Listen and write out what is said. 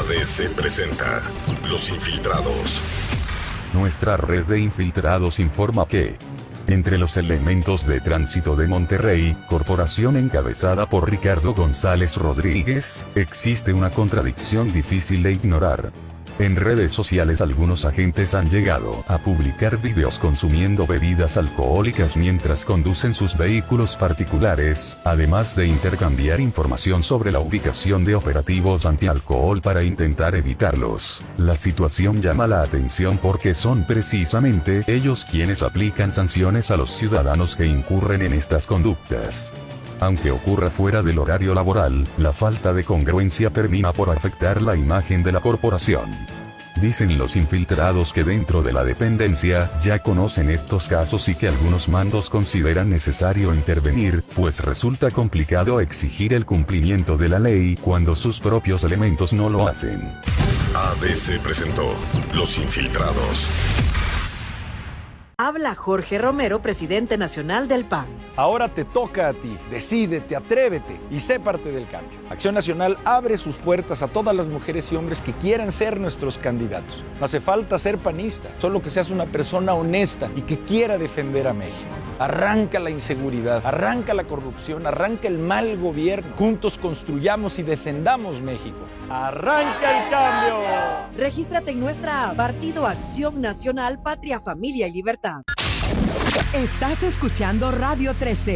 ABC presenta Los Infiltrados. Nuestra red de infiltrados informa que, entre los elementos de tránsito de Monterrey, corporación encabezada por Ricardo González Rodríguez, existe una contradicción difícil de ignorar. En redes sociales algunos agentes han llegado a publicar videos consumiendo bebidas alcohólicas mientras conducen sus vehículos particulares, además de intercambiar información sobre la ubicación de operativos antialcohol para intentar evitarlos. La situación llama la atención porque son precisamente ellos quienes aplican sanciones a los ciudadanos que incurren en estas conductas. Aunque ocurra fuera del horario laboral, la falta de congruencia termina por afectar la imagen de la corporación. Dicen los infiltrados que dentro de la dependencia ya conocen estos casos y que algunos mandos consideran necesario intervenir, pues resulta complicado exigir el cumplimiento de la ley cuando sus propios elementos no lo hacen. ABC presentó Los Infiltrados. Habla Jorge Romero, presidente nacional del PAN. Ahora te toca a ti. Decídete, atrévete y sé parte del cambio. Acción Nacional abre sus puertas a todas las mujeres y hombres que quieran ser nuestros candidatos. No hace falta ser panista, solo que seas una persona honesta y que quiera defender a México. Arranca la inseguridad, arranca la corrupción, arranca el mal gobierno. Juntos construyamos y defendamos México. ¡Arranca el cambio! Regístrate en nuestra app Partido Acción Nacional, Patria, Familia y Libertad. Estás escuchando Radio 13.